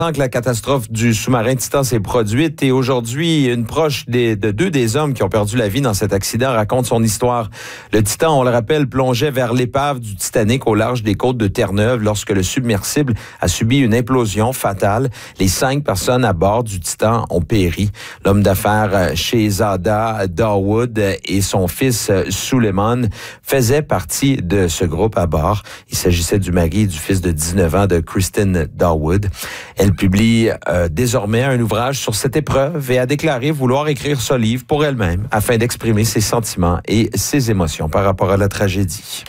Que la catastrophe du sous-marin Titan s'est produite et aujourd'hui, une proche de deux des hommes qui ont perdu la vie dans cet accident raconte son histoire. Le Titan, on le rappelle, plongeait vers l'épave du Titanic au large des côtes de Terre-Neuve lorsque le submersible a subi une implosion fatale. Les 5 personnes à bord du Titan ont péri. L'homme d'affaires Shehzada Dawood et son fils Suleiman faisaient partie de ce groupe à bord. Il s'agissait du mari et du fils de 19 ans de Kristen Dawood. Elle publie désormais un ouvrage sur cette épreuve et a déclaré vouloir écrire ce livre pour elle-même afin d'exprimer ses sentiments et ses émotions par rapport à la tragédie.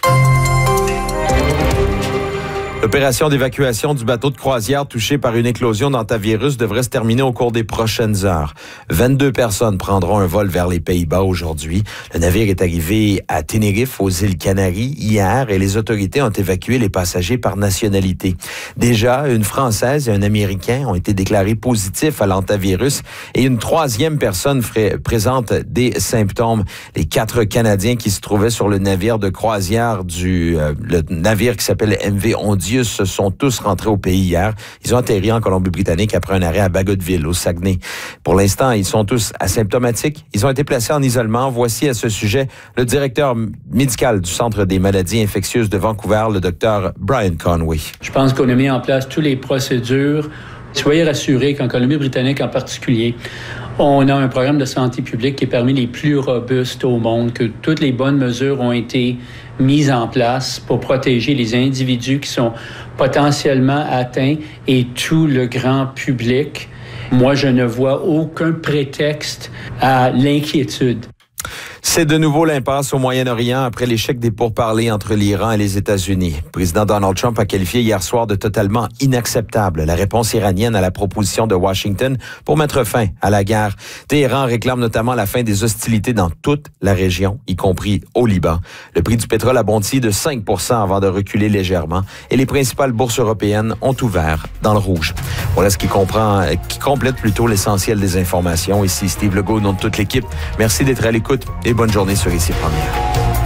L'opération d'évacuation du bateau de croisière touché par une éclosion d'hantavirus devrait se terminer au cours des prochaines heures. 22 personnes prendront un vol vers les Pays-Bas aujourd'hui. Le navire est arrivé à Tenerife, aux îles Canaries, hier et les autorités ont évacué les passagers par nationalité. Déjà, une Française et un Américain ont été déclarés positifs à l'hantavirus et une 3e personne présente des symptômes. Les 4 Canadiens qui se trouvaient sur le navire de croisière le navire qui s'appelle MV Ondius sont tous rentrés au pays hier. Ils ont atterri en Colombie-Britannique après un arrêt à Bagotville, au Saguenay. Pour l'instant, ils sont tous asymptomatiques. Ils ont été placés en isolement. Voici à ce sujet le directeur médical du Centre des maladies infectieuses de Vancouver, le docteur Brian Conway. Je pense qu'on a mis en place toutes les procédures. Soyez rassurés qu'en Colombie-Britannique en particulier, on a un programme de santé publique qui est parmi les plus robustes au monde, que toutes les bonnes mesures ont été mises en place pour protéger les individus qui sont potentiellement atteints et tout le grand public. Moi, je ne vois aucun prétexte à l'inquiétude. C'est de nouveau l'impasse au Moyen-Orient après l'échec des pourparlers entre l'Iran et les États-Unis. Le président Donald Trump a qualifié hier soir de totalement inacceptable la réponse iranienne à la proposition de Washington pour mettre fin à la guerre. Téhéran réclame notamment la fin des hostilités dans toute la région, y compris au Liban. Le prix du pétrole a bondi de 5% avant de reculer légèrement et les principales bourses européennes ont ouvert dans le rouge. Voilà ce qui complète plutôt l'essentiel des informations. Ici Steve Legault, nom de toute l'équipe. Merci d'être à l'écoute et bonne journée sur Ici Première.